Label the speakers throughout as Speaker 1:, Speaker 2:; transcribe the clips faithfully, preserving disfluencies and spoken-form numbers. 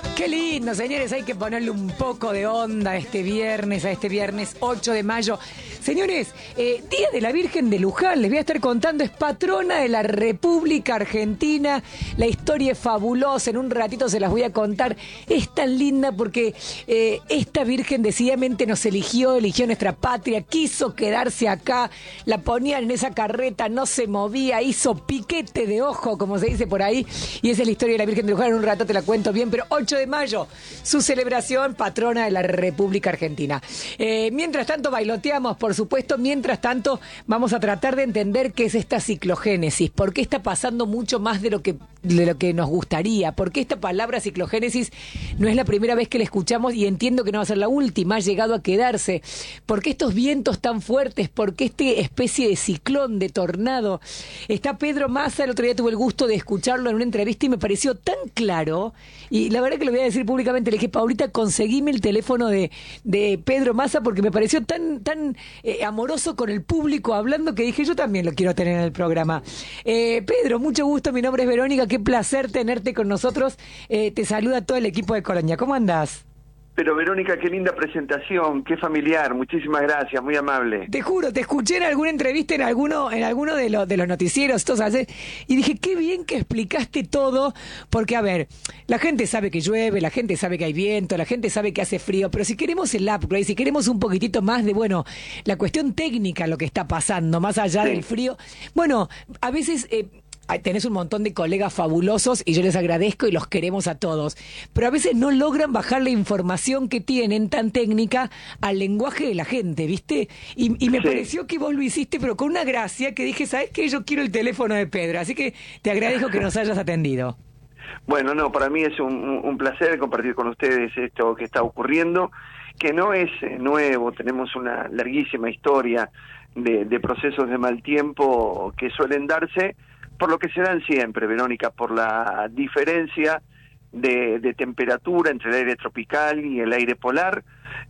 Speaker 1: Qué lindo, señores, hay que ponerle un poco de onda a este viernes, a este viernes ocho de mayo. Señores, eh, Día de la Virgen de Luján, les voy a estar contando, es patrona de la República Argentina, la historia es fabulosa, en un ratito se las voy a contar, es tan linda porque eh, esta Virgen decididamente nos eligió, eligió nuestra patria, quiso quedarse acá, la ponían en esa carreta, no se movía, hizo piquete de ojo, como se dice por ahí, y esa es la historia de la Virgen de Luján, en un rato te la cuento bien, pero ocho de mayo, su celebración, patrona de la República Argentina. Eh, mientras tanto, bailoteamos, por supuesto, mientras tanto, vamos a tratar de entender qué es esta ciclogénesis, por qué está pasando mucho más de lo que, de lo que nos gustaría, por qué esta palabra ciclogénesis no es la primera vez que la escuchamos y entiendo que no va a ser la última, ha llegado a quedarse, por qué estos vientos tan fuertes, por qué esta especie de ciclón, de tornado. Está Pedro Massa, el otro día tuve el gusto de escucharlo en una entrevista y me pareció tan claro, y la verdad que lo voy a decir públicamente, le dije, Paulita, conseguime el teléfono de, de Pedro Massa porque me pareció tan, tan eh, amoroso con el público hablando que dije, yo también lo quiero tener en el programa. Eh, Pedro, mucho gusto, mi nombre es Verónica, qué placer tenerte con nosotros. Eh, te saluda todo el equipo de Colonia. ¿Cómo andás?
Speaker 2: Pero Verónica, qué linda presentación, qué familiar, muchísimas gracias, muy amable.
Speaker 1: Te juro, te escuché en alguna entrevista en alguno, en alguno de los de los noticieros, todos así, y dije, qué bien que explicaste todo, porque a ver, la gente sabe que llueve, la gente sabe que hay viento, la gente sabe que hace frío, pero si queremos el upgrade, si queremos un poquitito más de, bueno, la cuestión técnica, lo que está pasando, más allá
Speaker 2: Sí.
Speaker 1: del frío, bueno, a veces eh, tenés un montón de colegas fabulosos y yo les agradezco y los queremos a todos, pero a veces no logran bajar la información que tienen tan técnica al lenguaje de la gente, ¿viste? Y, y me
Speaker 2: Sí.
Speaker 1: pareció que vos lo hiciste, pero con una gracia que dije, ¿sabés qué? Yo quiero el teléfono de Pedro, así que te agradezco que nos hayas atendido.
Speaker 2: Bueno, no, para mí es un, un placer compartir con ustedes esto que está ocurriendo, que no es eh, nuevo, tenemos una larguísima historia de, de procesos de mal tiempo que suelen darse por lo que se dan siempre, Verónica, por la diferencia de, de temperatura entre el aire tropical y el aire polar.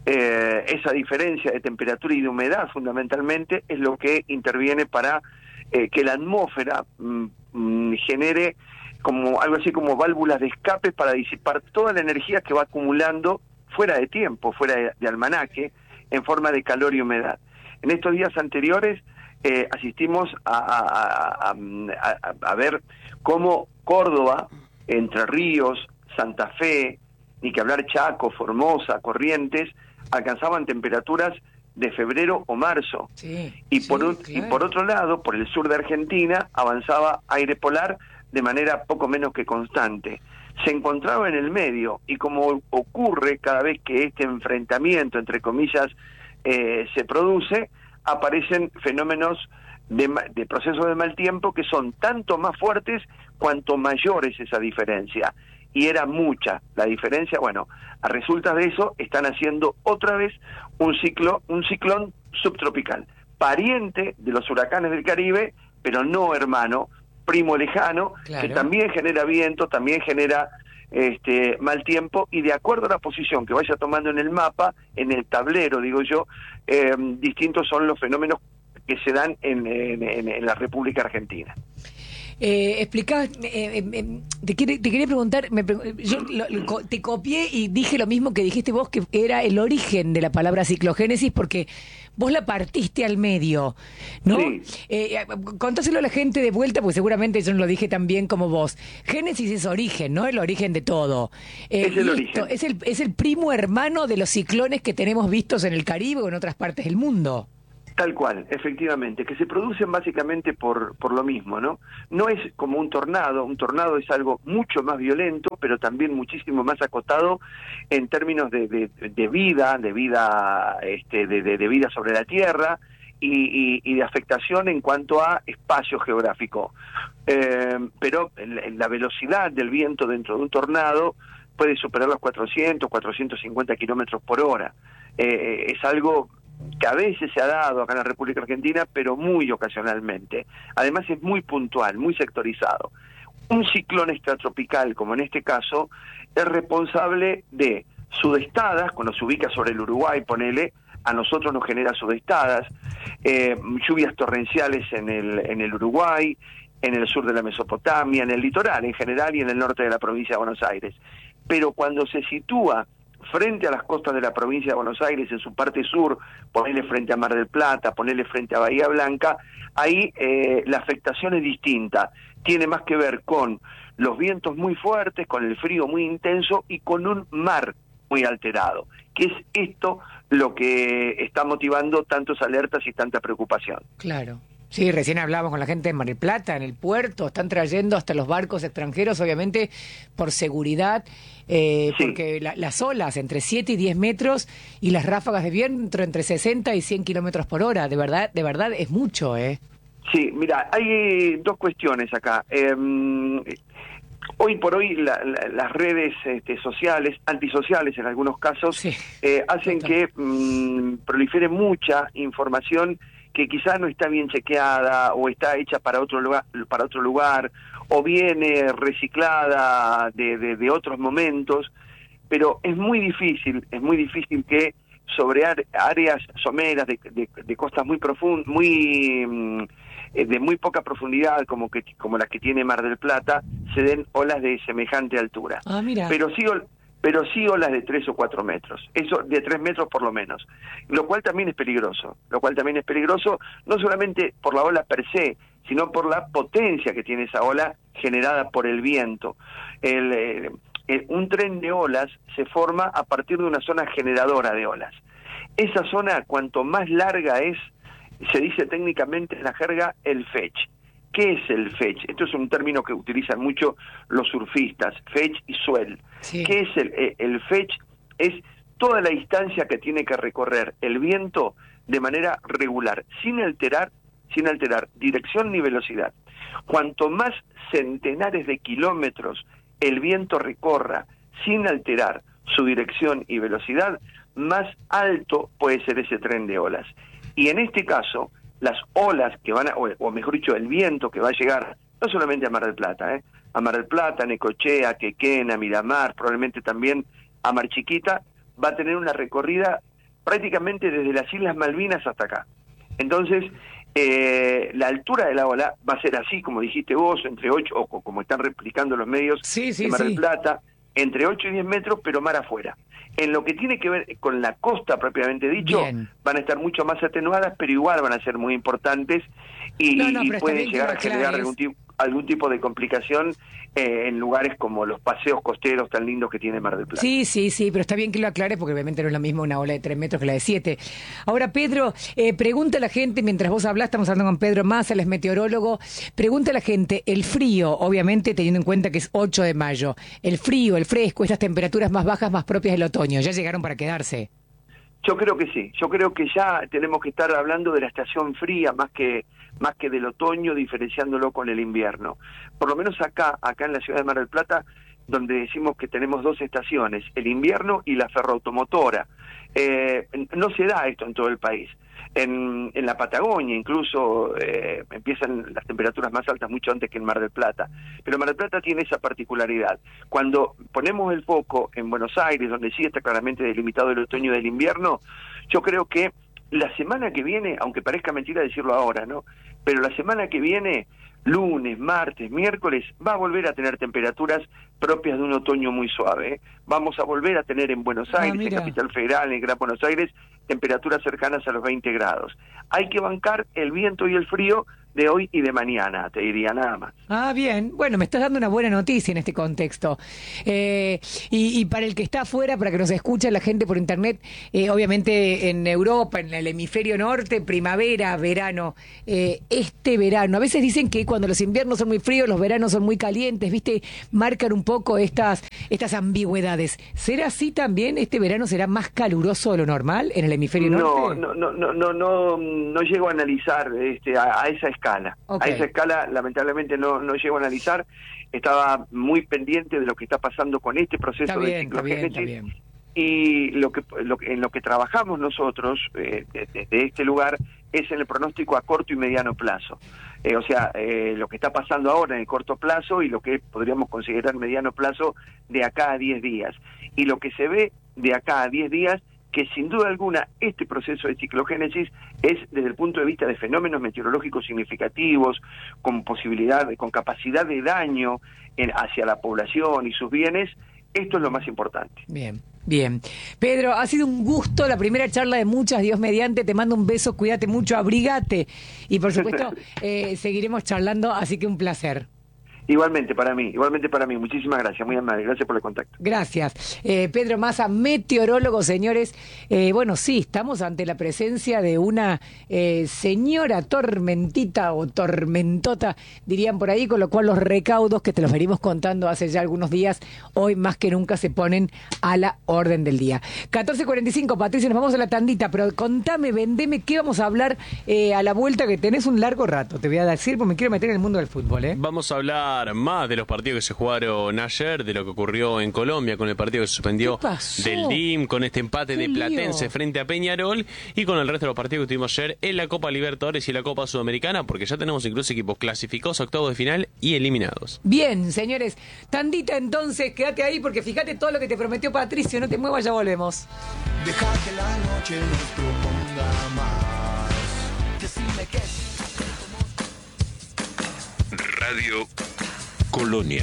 Speaker 2: Eh, esa diferencia de temperatura y de humedad, fundamentalmente, es lo que interviene para eh, que la atmósfera mm, mm, genere como algo así como válvulas de escape para disipar toda la energía que va acumulando fuera de tiempo, fuera de, de almanaque, en forma de calor y humedad. En estos días anteriores eh, asistimos a, a, a, a, a ver cómo Córdoba, Entre Ríos, Santa Fe, ni que hablar Chaco, Formosa, Corrientes, alcanzaban temperaturas de febrero o marzo.
Speaker 1: Sí,
Speaker 2: y,
Speaker 1: sí,
Speaker 2: por un,
Speaker 1: claro.
Speaker 2: y por otro lado, por el sur de Argentina, avanzaba aire polar de manera poco menos que constante. Se encontraba en el medio, y como ocurre cada vez que este enfrentamiento, entre comillas, eh, se produce, aparecen fenómenos de, de procesos de mal tiempo que son tanto más fuertes cuanto mayor es esa diferencia. Y era mucha la diferencia. Bueno, a resultas de eso están haciendo otra vez un ciclo, un ciclón subtropical, pariente de los huracanes del Caribe, pero no hermano, primo lejano,
Speaker 1: Claro.
Speaker 2: que también genera viento, también genera este mal tiempo, y de acuerdo a la posición que vaya tomando en el mapa, en el tablero, digo yo, eh, distintos son los fenómenos que se dan en, en, en, en la República Argentina.
Speaker 1: Eh, explicá, eh, eh, eh, te, quiere, te quería preguntar, me, yo lo, lo, te copié y dije lo mismo que dijiste vos, que era el origen de la palabra ciclogénesis, porque vos la partiste al medio, ¿no?
Speaker 2: Sí.
Speaker 1: Eh, contáselo a la gente de vuelta, porque seguramente yo no lo dije tan bien como vos. Génesis es origen, ¿no? El origen de todo. Eh,
Speaker 2: Es el
Speaker 1: y
Speaker 2: origen.
Speaker 1: esto es el, es el primo hermano de los ciclones que tenemos vistos en el Caribe o en otras partes del mundo.
Speaker 2: Tal cual, efectivamente, que se producen básicamente por, por lo mismo, ¿no? No es como un tornado, un tornado es algo mucho más violento, pero también muchísimo más acotado en términos de, de, de vida, de vida, este, de, de, de vida sobre la Tierra y, y, y de afectación en cuanto a espacio geográfico. Eh, pero la velocidad del viento dentro de un tornado puede superar los cuatrocientos, cuatrocientos cincuenta kilómetros por hora. Eh, es algo que a veces se ha dado acá en la República Argentina, pero muy ocasionalmente. Además es muy puntual, muy sectorizado. Un ciclón extratropical, como en este caso, es responsable de sudestadas, cuando se ubica sobre el Uruguay, ponele, a nosotros nos genera sudestadas, eh, lluvias torrenciales en el, en el Uruguay, en el sur de la Mesopotamia, en el litoral en general y en el norte de la provincia de Buenos Aires. pero cuando se sitúa frente a las costas de la provincia de Buenos Aires, en su parte sur, ponerle frente a Mar del Plata, ponerle frente a Bahía Blanca, ahí eh, la afectación es distinta. Tiene más que ver con los vientos muy fuertes, con el frío muy intenso y con un mar muy alterado, que es esto lo que está motivando tantas alertas y tanta preocupación.
Speaker 1: Claro. Sí, recién hablábamos con la gente de Mar del Plata, en el puerto, están trayendo hasta los barcos extranjeros, obviamente, por seguridad, eh,
Speaker 2: Sí.
Speaker 1: porque la, las olas entre siete y diez metros y las ráfagas de viento entre sesenta y cien kilómetros por hora, de verdad, de verdad es mucho, ¿eh?
Speaker 2: Sí, mira, hay dos cuestiones acá. Eh, hoy por hoy la, la, las redes este, sociales, antisociales en algunos casos,
Speaker 1: Sí,
Speaker 2: eh, hacen
Speaker 1: total.
Speaker 2: que mmm, prolifere mucha información que quizás no está bien chequeada o está hecha para otro lugar, para otro lugar o viene reciclada de, de, de otros momentos, pero es muy difícil, es muy difícil que sobre áreas someras de, de, de costas muy profundas, muy de muy poca profundidad, como que como las que tiene Mar del Plata, se den olas de semejante altura.
Speaker 1: Ah, mira.
Speaker 2: Pero sí, pero sí olas de tres o cuatro metros, eso de tres metros por lo menos, lo cual también es peligroso, lo cual también es peligroso, no solamente por la ola per se, sino por la potencia que tiene esa ola generada por el viento. El, el, el, un tren de olas se forma a partir de una zona generadora de olas. Esa zona, cuanto más larga es, se dice técnicamente en la jerga el fetch. ¿Qué es el fetch? Esto es un término que utilizan mucho los surfistas, fetch y swell. Sí. ¿Qué es el, el fetch? Es toda la distancia que tiene que recorrer el viento de manera regular, sin alterar, sin alterar dirección ni velocidad. Cuanto más centenares de kilómetros el viento recorra sin alterar su dirección y velocidad, más alto puede ser ese tren de olas. Y en este caso, las olas que van a, o mejor dicho, el viento que va a llegar, no solamente a Mar del Plata, ¿eh? a Mar del Plata, Necochea, Quequén, a Miramar, probablemente también a Mar Chiquita, va a tener una recorrida prácticamente desde las Islas Malvinas hasta acá. Entonces, eh, la altura de la ola va a ser así, como dijiste vos, entre ocho, o como están replicando los medios
Speaker 1: sí, sí,
Speaker 2: de Mar del
Speaker 1: sí.
Speaker 2: Plata, entre ocho y diez metros, pero mar afuera. En lo que tiene que ver con la costa propiamente dicho,
Speaker 1: Bien.
Speaker 2: van a estar mucho más atenuadas, pero igual van a ser muy importantes y,
Speaker 1: no, no,
Speaker 2: y pueden llegar a generar algún tipo, algún tipo de complicación eh, en lugares como los paseos costeros tan lindos que tiene Mar del Plata.
Speaker 1: Sí, sí, sí, pero está bien que lo aclares porque obviamente no es lo mismo una ola de tres metros que la de siete. Ahora, Pedro, eh, pregunta a la gente, mientras vos hablás, estamos hablando con Pedro Massa, él es meteorólogo, pregunta a la gente, el frío, obviamente teniendo en cuenta que es ocho de mayo, el frío, el fresco, estas temperaturas más bajas, más propias del otoño, ¿ya llegaron para quedarse?
Speaker 2: Yo creo que sí, yo creo que ya tenemos que estar hablando de la estación fría más que más que del otoño, diferenciándolo con el invierno. Por lo menos acá, acá en la ciudad de Mar del Plata, donde decimos que tenemos dos estaciones, el invierno y la ferroautomotora. Eh, no se da esto en todo el país. En, en la Patagonia incluso eh, empiezan las temperaturas más altas mucho antes que en Mar del Plata, pero Mar del Plata tiene esa particularidad. Cuando ponemos el foco en Buenos Aires, donde sí está claramente delimitado el otoño del invierno, yo creo que la semana que viene, aunque parezca mentira decirlo ahora, ¿no? Pero la semana que viene, lunes, martes, miércoles, va a volver a tener temperaturas propias de un otoño muy suave, ¿eh? Vamos a volver a tener en Buenos Aires, ah, en Capital Federal, en Gran Buenos Aires, temperaturas cercanas a los veinte grados. Hay que bancar el viento y el frío de hoy y de mañana, te diría nada más.
Speaker 1: Ah, bien. Bueno, me estás dando una buena noticia en este contexto. Eh, y, y para el que está afuera, para que nos escuche la gente por internet, eh, obviamente en Europa, en el hemisferio norte, primavera, verano, eh, este verano. A veces dicen que cuando los inviernos son muy fríos, los veranos son muy calientes, ¿viste? Marcan un poco estas, estas ambigüedades. ¿Será así también? ¿Este verano será más caluroso de lo normal en el hemisferio norte?
Speaker 2: No, no, no, no, no, no llego a analizar este, a, a esa escala. Okay. A esa escala, lamentablemente, no, no llego a analizar. Estaba muy pendiente de lo que está pasando con este proceso
Speaker 1: está bien,
Speaker 2: de ciclogénesis.
Speaker 1: Está bien, está bien.
Speaker 2: Y lo que, lo, en lo que trabajamos nosotros, eh, desde de este lugar, es en el pronóstico a corto y mediano plazo. Eh, o sea, eh, lo que está pasando ahora en el corto plazo y lo que podríamos considerar mediano plazo de acá a diez días. Y lo que se ve de acá a diez días, que sin duda alguna este proceso de ciclogénesis es desde el punto de vista de fenómenos meteorológicos significativos, con posibilidad, con capacidad de daño en, hacia la población y sus bienes, Esto es lo más importante.
Speaker 1: Bien, bien. Pedro, ha sido un gusto, la primera charla de muchas, Dios mediante, te mando un beso, cuídate mucho, abrigate. Y por supuesto, eh, seguiremos charlando, así que un placer.
Speaker 2: Igualmente para mí, igualmente para mí. Muchísimas gracias, muy amable. Gracias por el contacto.
Speaker 1: Gracias. Eh, Pedro Massa, meteorólogo, señores. Eh, bueno, sí, estamos ante la presencia de una eh, señora tormentita o tormentota, dirían por ahí, con lo cual los recaudos que te los venimos contando hace ya algunos días, hoy más que nunca se ponen a la orden del día. catorce cuarenta y cinco, Patricia, nos vamos a la tandita, pero contame, vendeme, ¿qué vamos a hablar eh, a la vuelta? Que tenés un largo rato, te voy a decir, porque me quiero meter en el mundo del fútbol, ¿eh?
Speaker 3: Vamos a hablar más de los partidos que se jugaron ayer, de lo que ocurrió en Colombia con el partido que se suspendió del D I M, con este empate
Speaker 1: ¡Qué
Speaker 3: de Platense lío! Frente a Peñarol, y con el resto de los partidos que tuvimos ayer en la Copa Libertadores y la Copa Sudamericana, porque ya tenemos incluso equipos clasificados a octavos de final y eliminados.
Speaker 1: Bien, señores, tandita entonces, quédate ahí porque fíjate todo lo que te prometió Patricio, no te muevas, ya volvemos.
Speaker 4: Deja que la noche nos proponga más. Decime que
Speaker 5: Radio Colonia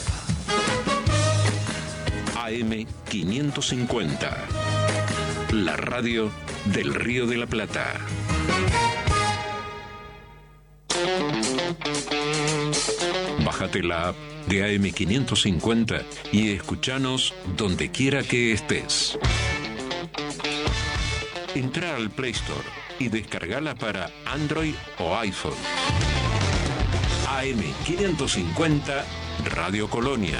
Speaker 5: A M quinientos cincuenta, la radio del Río de la Plata. Bájate la app de A M quinientos cincuenta y escuchanos donde quiera que estés. Entra al Play Store y descargala para Android o iPhone. A M quinientos cincuenta Radio Colonia.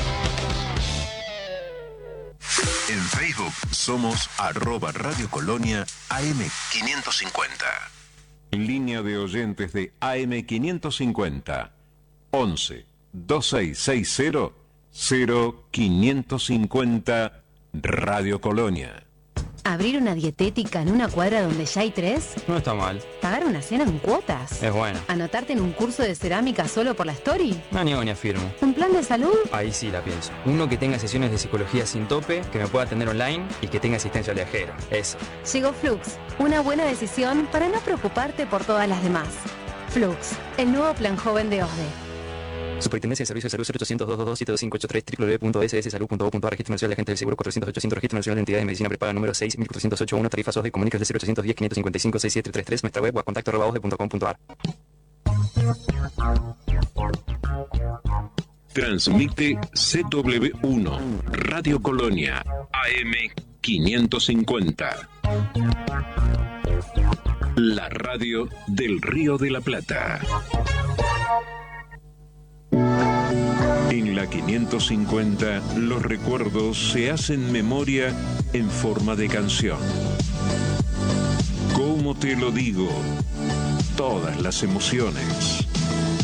Speaker 5: En Facebook somos arroba Radio Colonia A M quinientos cincuenta. En línea de oyentes de A M quinientos cincuenta, once, veintiséis sesenta, cero quinientos cincuenta Radio Colonia.
Speaker 6: ¿Abrir una dietética en una cuadra donde ya hay tres?
Speaker 7: No está mal.
Speaker 6: ¿Pagar una cena en cuotas?
Speaker 7: Es bueno.
Speaker 6: ¿Anotarte en un curso de cerámica solo por la story?
Speaker 7: No niego ni afirmo.
Speaker 6: ¿Un plan de salud?
Speaker 7: Ahí sí la pienso. Uno que tenga sesiones de psicología sin tope, que me pueda atender online y que tenga asistencia al viajero. Eso.
Speaker 6: Llegó Flux. Una buena decisión para no preocuparte por todas las demás. Flux, el nuevo plan joven de O S D E.
Speaker 7: Superintendencia de Servicios de Salud cero ochocientos, doscientos veintidós, siete dos cinco ocho tres, doble u doble u doble u punto s s salud punto gov punto a r, Registro Nacional de Agentes del Seguro cuatrocientos ochocientos, Registro Nacional de Entidades de Medicina Prepaga número seis mil cuatrocientos ochenta y uno, tarifa S O S D E, comunicas de cero ochocientos diez, quinientos cincuenta y cinco, sesenta y siete treinta y tres, nuestra web o a contacto arroba osde punto com punto a r.
Speaker 5: Transmite C W uno, Radio Colonia, A M quinientos cincuenta. La radio del Río de la Plata. En la quinientos cincuenta, los recuerdos se hacen memoria en forma de canción. ¿Cómo te lo digo? Todas las emociones.